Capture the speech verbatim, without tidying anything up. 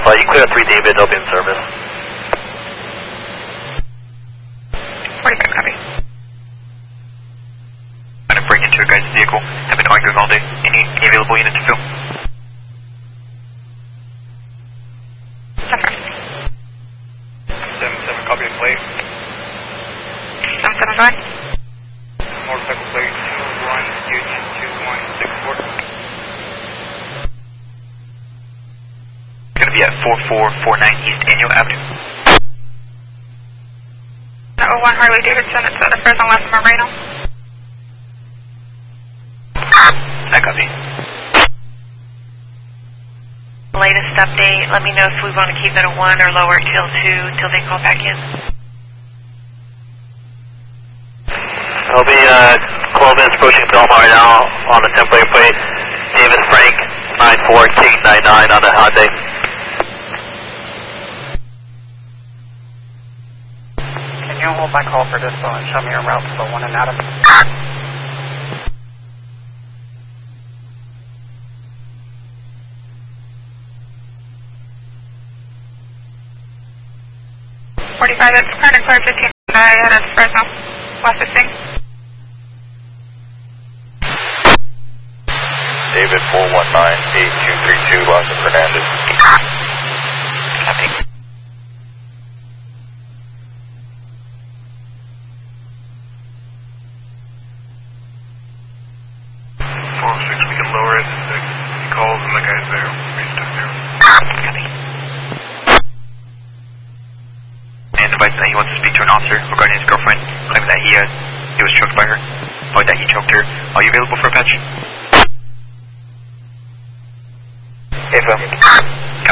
flight. You clear three David, they'll be in service. forty-five, copy. I'm going to break into a guy's vehicle. Have been arguing all day. Any, any available units to fill? seven seven, copy of plate. seven seven five. Motorcycle plate two one U two one six four. Going to be at four four four nine East Annual Avenue. oh one Harley Davidson, it's at the Fresno Las Moreno. I copy. Latest update, let me know if we want to keep it a one or lower till two until they call back in. It'll be uh, Clovis pushing Delmar right now on the template plate. David Frank nine four T nine nine on the Hyundai. Can you hold my call for this uh, and show me a route to the one in Adams? forty-five, that's current and clear fifteen guy out of Fresno, West fifteen. David four one nine eight two three two, Los Fernandez. Copy. four oh six, we can lower it. He calls and the guy's there. We stuck there. Copy. And advice that he wants to speak to an officer regarding his girlfriend, claiming that he, uh, he was choked by her, or that he choked her. Are you available for a patch? Yes, sir. Copy.